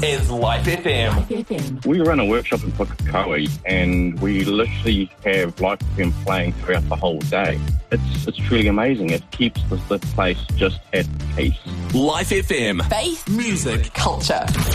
is Life FM. We run a workshop in Pukekohe and we literally have Life FM playing throughout the whole day. It's truly amazing. It keeps the place just at peace. Life FM. Faith, music, culture.